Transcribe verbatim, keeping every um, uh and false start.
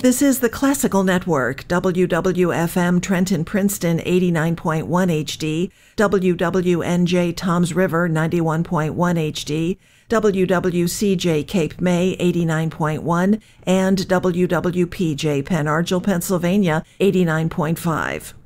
This is the Classical Network, W W F M Trenton Princeton eighty-nine point one H D, W W N J Toms River ninety-one point one H D, W W C J Cape May eighty-nine point one, and W W P J Penn Argyl, Pennsylvania eighty-nine point five.